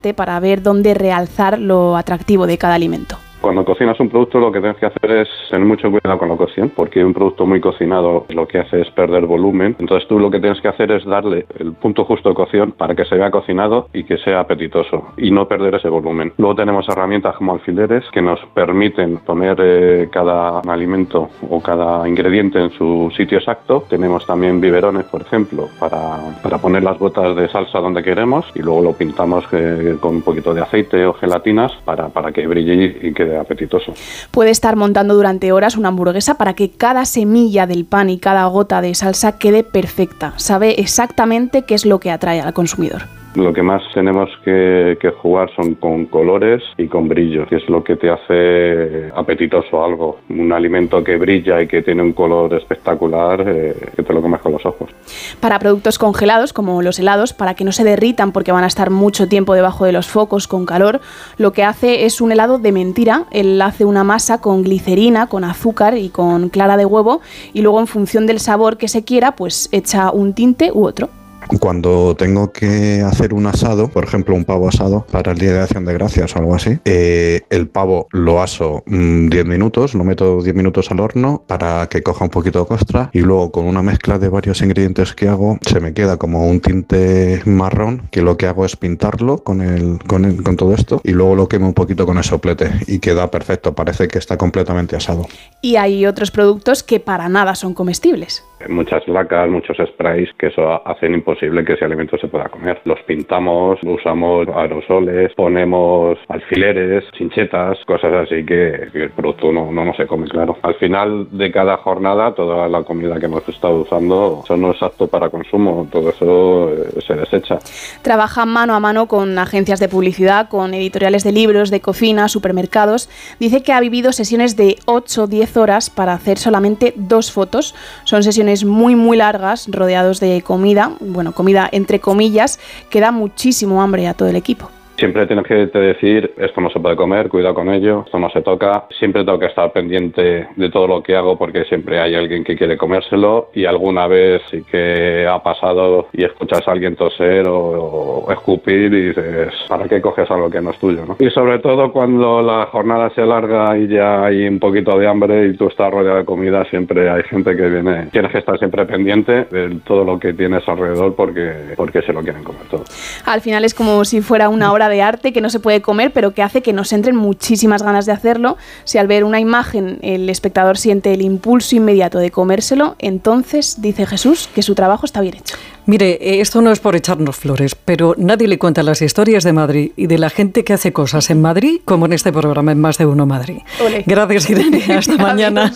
para ver dónde realzar lo atractivo de cada alimento. Cuando cocinas un producto, lo que tienes que hacer es tener mucho cuidado con la cocción, porque un producto muy cocinado lo que hace es perder volumen. Entonces tú lo que tienes que hacer es darle el punto justo de cocción para que se vea cocinado y que sea apetitoso y no perder ese volumen. Luego tenemos herramientas como alfileres que nos permiten poner cada alimento o cada ingrediente en su sitio exacto. Tenemos también biberones, por ejemplo, para poner las gotas de salsa donde queremos y luego lo pintamos con un poquito de aceite o gelatinas para que brille y quede apetitoso. Puede estar montando durante horas una hamburguesa para que cada semilla del pan y cada gota de salsa quede perfecta. Sabe exactamente qué es lo que atrae al consumidor. Lo que más tenemos que jugar son con colores y con brillo, que es lo que te hace apetitoso algo. Un alimento que brilla y que tiene un color espectacular, que te lo comes con los ojos. Para productos congelados, como los helados, para que no se derritan porque van a estar mucho tiempo debajo de los focos con calor, lo que hace es un helado de mentira. Él hace una masa con glicerina, con azúcar y con clara de huevo y luego en función del sabor que se quiera, pues echa un tinte u otro. Cuando tengo que hacer un asado, por ejemplo un pavo asado para el Día de Acción de Gracias o algo así, el pavo lo aso 10 minutos, lo meto 10 minutos al horno para que coja un poquito de costra y luego con una mezcla de varios ingredientes que hago se me queda como un tinte marrón que lo que hago es pintarlo con todo esto y luego lo quemo un poquito con el soplete y queda perfecto, parece que está completamente asado. Y hay otros productos que para nada son comestibles. Muchas lacas, muchos sprays que eso hacen imposible que ese alimento se pueda comer. Los pintamos, usamos aerosoles, ponemos alfileres, chinchetas, cosas así que el producto no se come, claro. Al final de cada jornada, toda la comida que hemos estado usando, eso no es apto para consumo, todo eso se desecha. Trabaja mano a mano con agencias de publicidad, con editoriales de libros, de cocina, supermercados. Dice que ha vivido sesiones de 8-10 horas para hacer solamente 2 fotos. Son sesiones muy largas, rodeados de comida, bueno, comida entre comillas, que da muchísimo hambre a todo el equipo. Siempre tienes que decir, esto no se puede comer, cuidado con ello, esto no se toca. Siempre tengo que estar pendiente de todo lo que hago porque siempre hay alguien que quiere comérselo y alguna vez sí que ha pasado y escuchas a alguien toser o escupir y dices, ¿para qué coges algo que no es tuyo, no? Y sobre todo cuando la jornada se alarga y ya hay un poquito de hambre y tú estás rodeado de comida, siempre hay gente que viene. Tienes que estar siempre pendiente de todo lo que tienes alrededor porque se lo quieren comer todo. Al final es como si fuera una obra de arte que no se puede comer, pero que hace que nos entren muchísimas ganas de hacerlo. Si al ver una imagen el espectador siente el impulso inmediato de comérselo, entonces dice Jesús que su trabajo está bien hecho. Mire, esto no es por echarnos flores, pero nadie le cuenta las historias de Madrid y de la gente que hace cosas en Madrid como en este programa en Más de Uno Madrid. Olé. Gracias, Irene. Hasta mañana.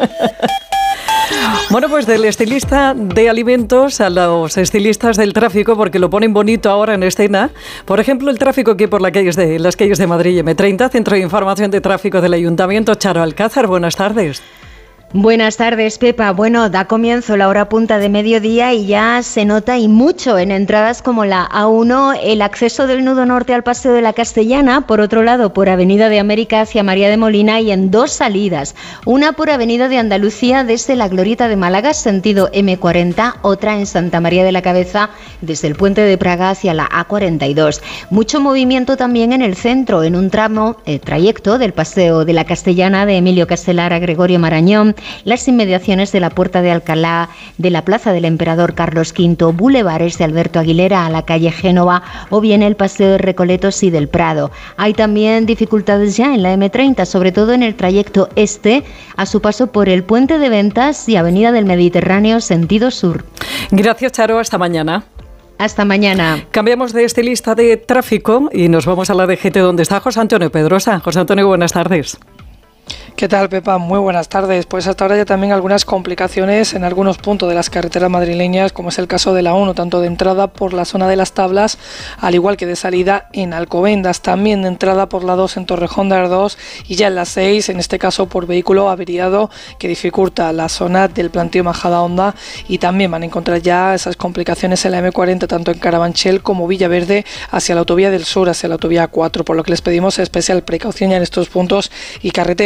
Bueno, pues del estilista de alimentos a los estilistas del tráfico, porque lo ponen bonito ahora en escena. Por ejemplo, el tráfico aquí por las calles de Madrid, M30, Centro de Información de Tráfico del Ayuntamiento. Charo Alcázar, buenas tardes. Buenas tardes, Pepa. Bueno, da comienzo la hora punta de mediodía y ya se nota y mucho en entradas como la A1, el acceso del nudo norte al Paseo de la Castellana, por otro lado por Avenida de América hacia María de Molina y en 2 salidas, una por Avenida de Andalucía desde la Glorieta de Málaga, sentido M40, otra en Santa María de la Cabeza desde el Puente de Praga hacia la A42. Mucho movimiento también en el centro, en un trayecto del Paseo de la Castellana de Emilio Castelar a Gregorio Marañón, las inmediaciones de la Puerta de Alcalá, de la Plaza del Emperador Carlos V, bulevares de Alberto Aguilera a la calle Génova o bien el Paseo de Recoletos y del Prado. Hay también dificultades ya en la M30, sobre todo en el trayecto este, a su paso por el Puente de Ventas y Avenida del Mediterráneo, sentido sur. Gracias, Charo. Hasta mañana. Hasta mañana. Cambiamos de estilista de tráfico y nos vamos a la DGT, donde está José Antonio Pedrosa. José Antonio, buenas tardes. ¿Qué tal, Pepa? Muy buenas tardes. Pues hasta ahora ya también algunas complicaciones en algunos puntos de las carreteras madrileñas, como es el caso de la 1, tanto de entrada por la zona de las Tablas, al igual que de salida en Alcobendas, también de entrada por la 2 en Torrejón de Ardoz y ya en la 6, en este caso por vehículo averiado que dificulta la zona del planteo Majadahonda, y también van a encontrar ya esas complicaciones en la M40, tanto en Carabanchel como Villaverde, hacia la autovía del sur, hacia la autovía 4, por lo que les pedimos especial precaución ya en estos puntos y carreteras en el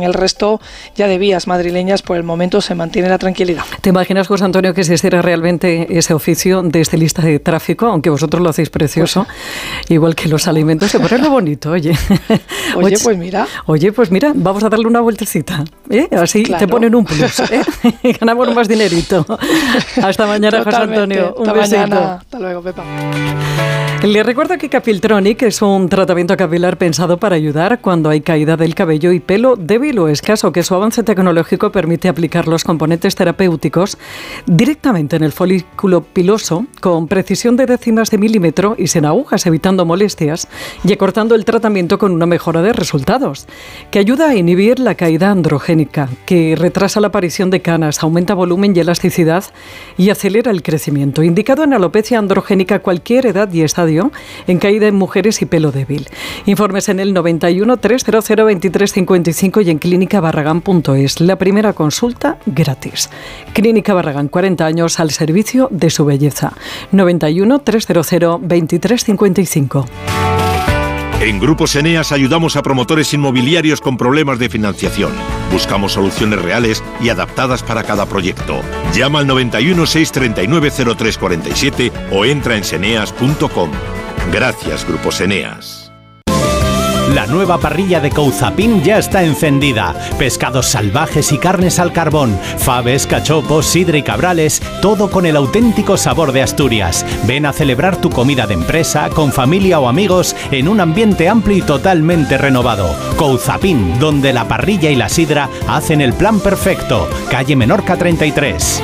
el resto ya de vías madrileñas por el momento se mantiene la tranquilidad. ¿Te imaginas, José Antonio, que existiera realmente ese oficio de estilista de tráfico? Aunque vosotros lo hacéis precioso, pues, igual que los alimentos, se pone lo bonito, oye. Oye, pues mira. Oye, pues mira, vamos a darle una vueltecita, ¿eh? Así claro. Te ponen un plus, ¿eh? Ganamos más dinerito. Hasta mañana, José Antonio. Un besito. Mañana. Hasta luego, Pepa. Le recuerdo que Capiltronic es un tratamiento capilar pensado para ayudar cuando hay caída del cabello y pelo débil o escaso, que su avance tecnológico permite aplicar los componentes terapéuticos directamente en el folículo piloso con precisión de décimas de milímetro y sin agujas, evitando molestias y acortando el tratamiento con una mejora de resultados, que ayuda a inhibir la caída androgénica, que retrasa la aparición de canas, aumenta volumen y elasticidad y acelera el crecimiento. Indicado en alopecia androgénica a cualquier edad y estadio, en caída en mujeres y pelo débil. Informes en el 91 300 2355 y en clínicabarragán.es. La primera consulta gratis. Clínica Barragán, 40 años al servicio de su belleza. 91 300 2355. En Grupos Eneas ayudamos a promotores inmobiliarios con problemas de financiación. Buscamos soluciones reales y adaptadas para cada proyecto. Llama al 91 639 0347 o entra en seneas.com. Gracias, Grupos Eneas. La nueva parrilla de Couzapin ya está encendida. Pescados salvajes y carnes al carbón, faves, cachopos, sidra y cabrales, todo con el auténtico sabor de Asturias. Ven a celebrar tu comida de empresa, con familia o amigos, en un ambiente amplio y totalmente renovado. Couzapin, donde la parrilla y la sidra hacen el plan perfecto. Calle Menorca 33.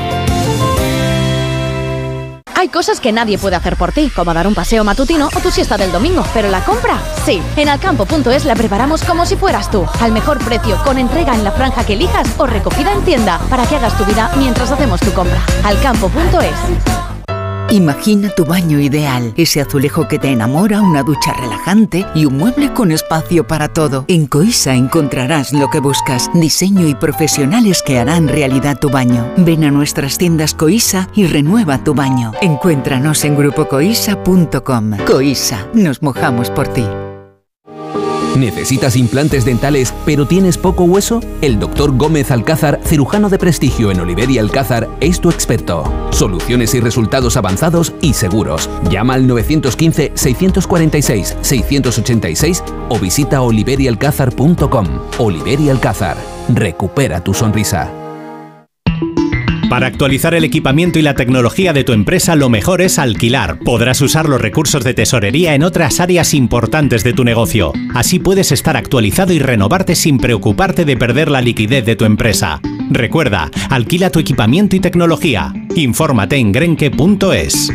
Hay cosas que nadie puede hacer por ti, como dar un paseo matutino o tu siesta del domingo, pero la compra, sí. En Alcampo.es la preparamos como si fueras tú, al mejor precio, con entrega en la franja que elijas o recogida en tienda, para que hagas tu vida mientras hacemos tu compra. Alcampo.es. Imagina tu baño ideal, ese azulejo que te enamora, una ducha relajante y un mueble con espacio para todo. En Coisa encontrarás lo que buscas, diseño y profesionales que harán realidad tu baño. Ven a nuestras tiendas Coisa y renueva tu baño. Encuéntranos en grupocoisa.com. Coisa, nos mojamos por ti. ¿Necesitas implantes dentales pero tienes poco hueso? El Dr. Gómez Alcázar, cirujano de prestigio en Oliver y Alcázar, es tu experto. Soluciones y resultados avanzados y seguros. Llama al 915-646-686 o visita oliverialcázar.com. Oliver y Alcázar. Recupera tu sonrisa. Para actualizar el equipamiento y la tecnología de tu empresa, lo mejor es alquilar. Podrás usar los recursos de tesorería en otras áreas importantes de tu negocio. Así puedes estar actualizado y renovarte sin preocuparte de perder la liquidez de tu empresa. Recuerda, alquila tu equipamiento y tecnología. Infórmate en grenke.es.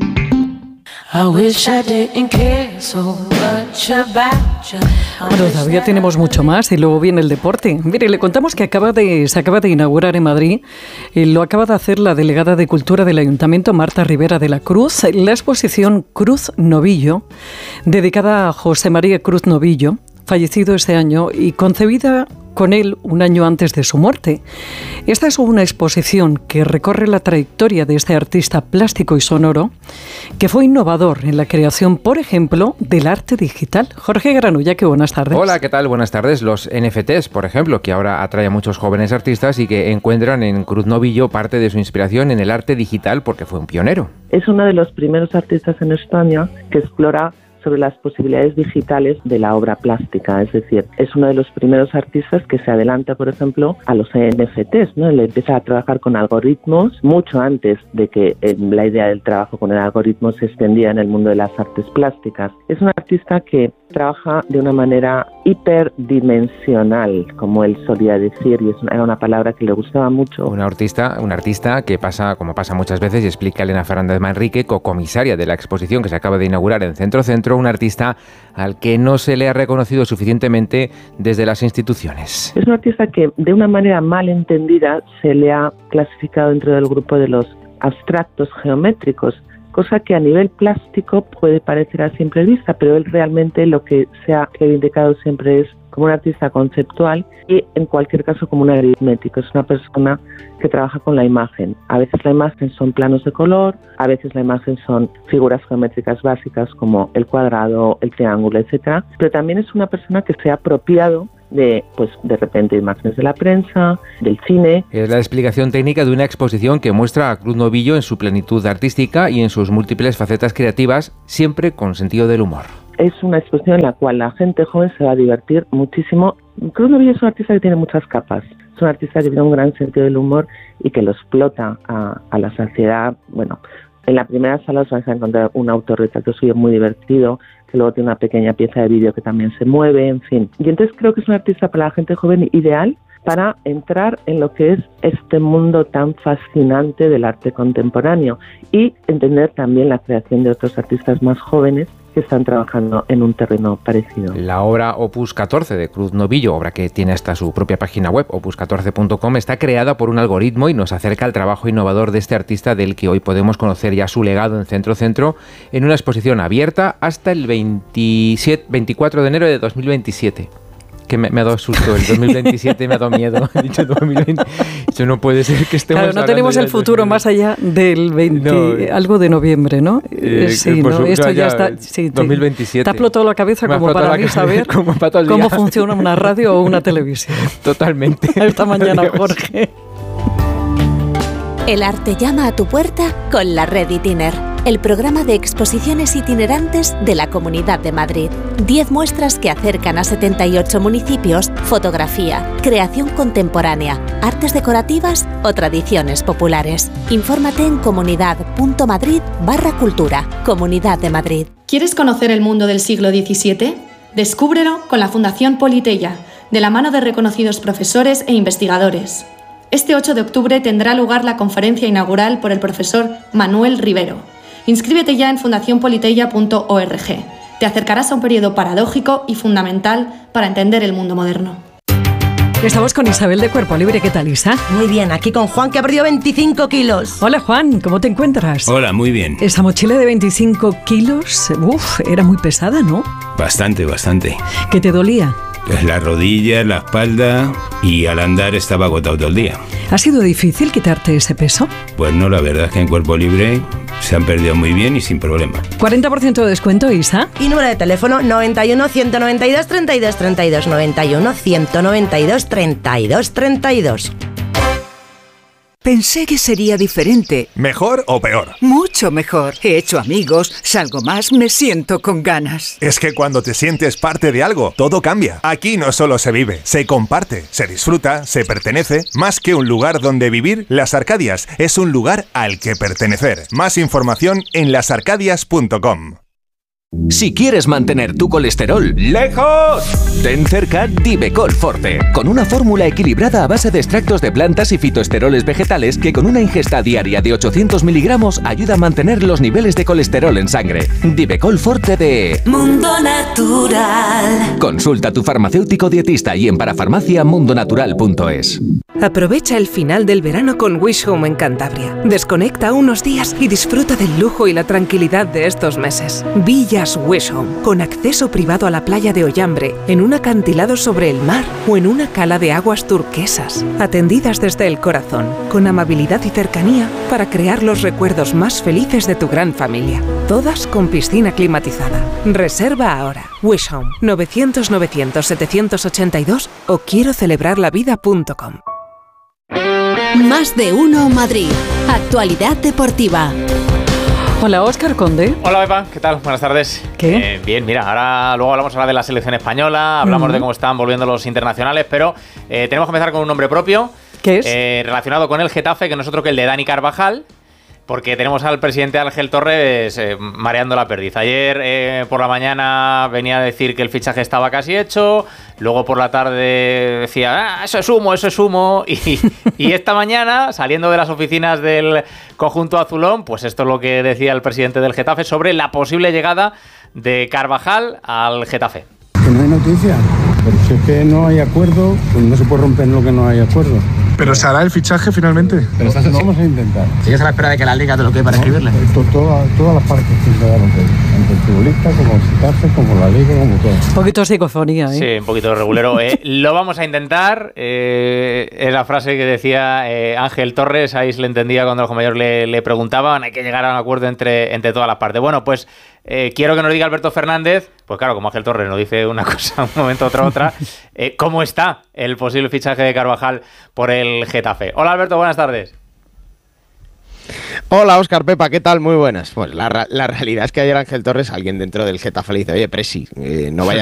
Bueno, todavía tenemos mucho más y luego viene el deporte. Mire, le contamos que se acaba de inaugurar en Madrid, lo acaba de hacer la delegada de Cultura del Ayuntamiento, Marta Rivera de la Cruz, la exposición Cruz Novillo, dedicada a José María Cruz Novillo, fallecido este año y concebida con él un año antes de su muerte. Esta es una exposición que recorre la trayectoria de este artista plástico y sonoro que fue innovador en la creación, por ejemplo, del arte digital. Jorge Granulla, que buenas tardes. Hola, ¿qué tal? Buenas tardes. Los NFTs, por ejemplo, que ahora atrae a muchos jóvenes artistas y que encuentran en Cruz Novillo parte de su inspiración en el arte digital porque fue un pionero. Es uno de los primeros artistas en España que explora sobre las posibilidades digitales de la obra plástica, es decir, es uno de los primeros artistas que se adelanta, por ejemplo, a los NFTs, ¿no? Él empieza a trabajar con algoritmos mucho antes de que la idea del trabajo con el algoritmo se extendía en el mundo de las artes plásticas. Es un artista que trabaja de una manera hiperdimensional, como él solía decir, y era una palabra que le gustaba mucho. Un artista que pasa, como pasa muchas veces, y explica Elena Fernández Manrique, cocomisaria de la exposición que se acaba de inaugurar en Centro, un artista al que no se le ha reconocido suficientemente desde las instituciones. Es un artista que, de una manera mal entendida, se le ha clasificado dentro del grupo de los abstractos geométricos, cosa que a nivel plástico puede parecer a simple vista, pero él realmente lo que se ha reivindicado siempre es como un artista conceptual y en cualquier caso como un aritmético. Es una persona que trabaja con la imagen. A veces la imagen son planos de color, a veces la imagen son figuras geométricas básicas como el cuadrado, el triángulo, etcétera. Pero también es una persona que se ha apropiado de repente imágenes de la prensa, del cine. Es la explicación técnica de una exposición que muestra a Cruz Novillo en su plenitud artística y en sus múltiples facetas creativas, siempre con sentido del humor. Es una exposición en la cual la gente joven se va a divertir muchísimo. Cruz Novillo es un artista que tiene muchas capas. Es un artista que tiene un gran sentido del humor y que lo explota a la saciedad. Bueno, en la primera sala os vais a encontrar un autorretrato suyo muy divertido, que luego tiene una pequeña pieza de vídeo que también se mueve, en fin. Y entonces creo que es un artista para la gente joven ideal para entrar en lo que es este mundo tan fascinante del arte contemporáneo y entender también la creación de otros artistas más jóvenes que están trabajando en un terreno parecido. La obra Opus 14 de Cruz Novillo, obra que tiene hasta su propia página web, opus14.com, está creada por un algoritmo y nos acerca al trabajo innovador de este artista, del que hoy podemos conocer ya su legado en Centro Centro, en una exposición abierta hasta el 24 de enero de 2027. Que me ha dado susto, el 2027 me ha dado miedo. He dicho 2020. Eso no puede ser que estemos. Claro, no tenemos el futuro más allá del 20, algo de noviembre, ¿no? Sí, pues, ¿no? Esto ya está. Sí, 2027. Te ha explotado la cabeza como para mí saber cómo funciona una radio o una televisión. Totalmente. Esta mañana, Jorge. El arte llama a tu puerta con la Red Itiner, el programa de exposiciones itinerantes de la Comunidad de Madrid. 10 muestras que acercan a 78 municipios, fotografía, creación contemporánea, artes decorativas o tradiciones populares. Infórmate en comunidad.madrid/cultura. Comunidad de Madrid. ¿Quieres conocer el mundo del siglo XVII? Descúbrelo con la Fundación Politeia, de la mano de reconocidos profesores e investigadores. Este 8 de octubre tendrá lugar la conferencia inaugural por el profesor Manuel Rivero. Inscríbete ya en fundacionpoliteia.org. Te acercarás a un periodo paradójico y fundamental para entender el mundo moderno. Estamos con Isabel de Cuerpo Libre. ¿Qué tal, Isa? Muy bien, aquí con Juan, que ha perdido 25 kilos. Hola, Juan, ¿cómo te encuentras? Hola, muy bien. Esa mochila de 25 kilos, era muy pesada, ¿no? Bastante. ¿Qué te dolía? Pues la rodilla, la espalda, y al andar estaba agotado todo el día. ¿Ha sido difícil quitarte ese peso? Pues no, la verdad es que en Cuerpo Libre se han perdido muy bien y sin problema. 40% de descuento, Isa. Y número de teléfono 91 192 32 32, 91 192 32 32. Pensé que sería diferente. ¿Mejor o peor? Mucho mejor. He hecho amigos, salgo más, me siento con ganas. Es que cuando te sientes parte de algo, todo cambia. Aquí no solo se vive, se comparte, se disfruta, se pertenece. Más que un lugar donde vivir, Las Arcadias es un lugar al que pertenecer. Más información en lasarcadias.com. Si quieres mantener tu colesterol lejos, ten cerca Divecol Forte, con una fórmula equilibrada a base de extractos de plantas y fitoesteroles vegetales que con una ingesta diaria de 800 miligramos ayuda a mantener los niveles de colesterol en sangre. Divecol Forte de Mundo Natural. Consulta a tu farmacéutico dietista y en parafarmaciamundonatural.es. Aprovecha el final del verano con Wish Home en Cantabria. Desconecta unos días y disfruta del lujo y la tranquilidad de estos meses. Villas Wish Home, con acceso privado a la playa de Ollambre, en un acantilado sobre el mar o en una cala de aguas turquesas. Atendidas desde el corazón, con amabilidad y cercanía para crear los recuerdos más felices de tu gran familia. Todas con piscina climatizada. Reserva ahora. Wish Home, 900 900 782 o quiero celebrarlavida.com. Más de uno Madrid. Actualidad deportiva. Hola, Óscar Conde. Hola, Pepa, ¿qué tal? Buenas tardes. ¿Qué? Bien, mira, ahora luego hablamos de la selección española, hablamos de cómo están volviendo los internacionales, pero tenemos que empezar con un nombre propio. ¿Qué es? Relacionado con el Getafe, que no es otro que el de Dani Carvajal, porque tenemos al presidente Ángel Torres mareando la perdiz. Ayer por la mañana venía a decir que el fichaje estaba casi hecho, luego por la tarde decía, eso es humo, y esta mañana, saliendo de las oficinas del conjunto azulón, pues esto es lo que decía el presidente del Getafe sobre la posible llegada de Carvajal al Getafe. Que no hay noticia, pero si es que no hay acuerdo, pues no se puede romper lo que no hay acuerdo. ¿Pero se hará el fichaje finalmente? Pero lo vamos a intentar. ¿Sigues a la espera de que la Liga te lo quede para escribirle? Todas las partes que se dan, tanto el futbolista como el Getafe, como la Liga, como todo. Un poquito de psicofonía, ¿eh? Sí, un poquito de regulero. Lo vamos a intentar. Es la frase que decía Ángel Torres, ahí se le entendía cuando el Ojo Mayor le preguntaban. Hay que llegar a un acuerdo entre todas las partes. Bueno, pues quiero que nos diga Alberto Fernández, pues claro, como Ángel Torres nos dice una cosa un momento, otra, ¿cómo está el posible fichaje de Carvajal por el Getafe? Hola Alberto, buenas tardes. Hola Óscar, Pepa, ¿qué tal? Muy buenas. Pues la realidad es que ayer Ángel Torres, alguien dentro del Getafe le dice, oye Presi, no vaya